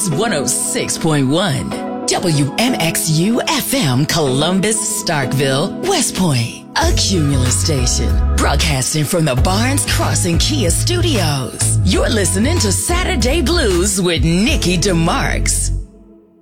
Blues 106.1. WMXU FM Columbus, Starkville, West Point. A Cumulus station. Broadcasting from the Barnes Crossing Kia Studios. You're listening to Saturday Blues with Nikki DeMarks.